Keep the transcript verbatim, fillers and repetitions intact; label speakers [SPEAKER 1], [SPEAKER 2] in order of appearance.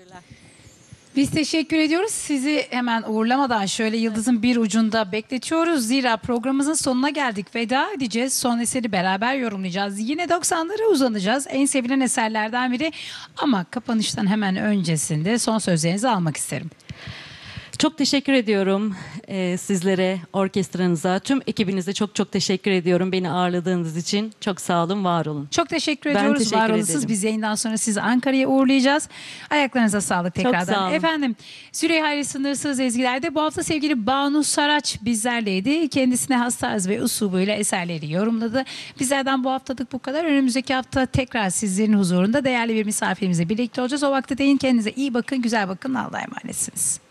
[SPEAKER 1] Biz teşekkür ediyoruz. Sizi hemen uğurlamadan şöyle yıldızın bir ucunda bekletiyoruz. Zira programımızın sonuna geldik. Veda edeceğiz. Son eseri beraber yorumlayacağız. Yine doksanlara uzanacağız. En sevilen eserlerden biri. Ama kapanıştan hemen öncesinde son sözlerinizi almak isterim.
[SPEAKER 2] Çok teşekkür ediyorum e, sizlere, orkestranıza, tüm ekibinize çok çok teşekkür ediyorum beni ağırladığınız için. Çok sağ olun, var olun.
[SPEAKER 1] Çok teşekkür
[SPEAKER 2] Ben
[SPEAKER 1] ediyoruz.
[SPEAKER 2] teşekkür
[SPEAKER 1] Var olasınız.
[SPEAKER 2] ederim.
[SPEAKER 1] Biz yayından sonra sizi Ankara'ya uğurlayacağız. Ayaklarınıza sağlık tekrardan.
[SPEAKER 2] sağ olun.
[SPEAKER 1] Efendim, Züleyha ile Sınırsız Ezgiler'de bu hafta sevgili Banu Saraç bizlerleydi. Kendisine has tarz ve usubuyla eserleri yorumladı. Bizlerden bu haftalık bu kadar. Önümüzdeki hafta tekrar sizlerin huzurunda değerli bir misafirimizle birlikte olacağız. O vakte değin, kendinize iyi bakın, güzel bakın. Allah'a emanetsiniz.